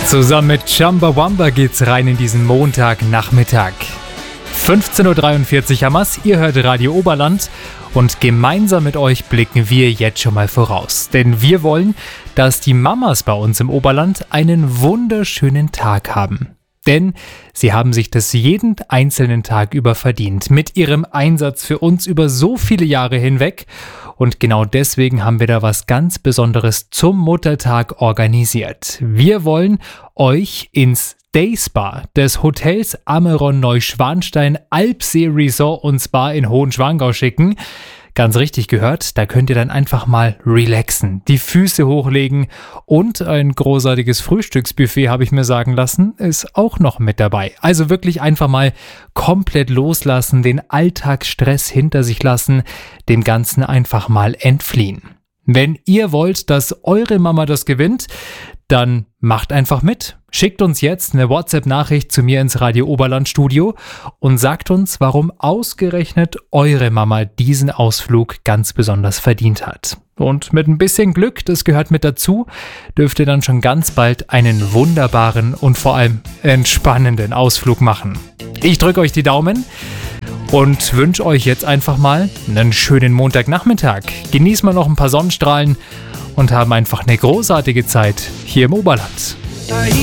Zusammen mit Chumbawamba geht's rein in diesen Montagnachmittag. 15.43 Uhr haben's, ihr hört Radio Oberland und gemeinsam mit euch blicken wir jetzt schon mal voraus. Denn wir wollen, dass die Mamas bei uns im Oberland einen wunderschönen Tag haben. Denn sie haben sich das jeden einzelnen Tag über verdient, mit ihrem Einsatz für uns über so viele Jahre hinweg. Und genau deswegen haben wir da was ganz Besonderes zum Muttertag organisiert. Wir wollen euch ins Day Spa des Hotels Ameron Neuschwanstein Alpsee Resort und Spa in Hohenschwangau schicken. Ganz richtig gehört, da könnt ihr dann einfach mal relaxen, die Füße hochlegen und ein großartiges Frühstücksbuffet, habe ich mir sagen lassen, ist auch noch mit dabei. Also wirklich einfach mal komplett loslassen, den Alltagsstress hinter sich lassen, dem Ganzen einfach mal entfliehen. Wenn ihr wollt, dass eure Mama das gewinnt, dann macht einfach mit. Schickt uns jetzt eine WhatsApp-Nachricht zu mir ins Radio Oberland Studio und sagt uns, warum ausgerechnet eure Mama diesen Ausflug ganz besonders verdient hat. Und mit ein bisschen Glück, das gehört mit dazu, dürft ihr dann schon ganz bald einen wunderbaren und vor allem entspannenden Ausflug machen. Ich drücke euch die Daumen und wünsche euch jetzt einfach mal einen schönen Montagnachmittag. Genießt mal noch ein paar Sonnenstrahlen und haben einfach eine großartige Zeit hier im Oberland.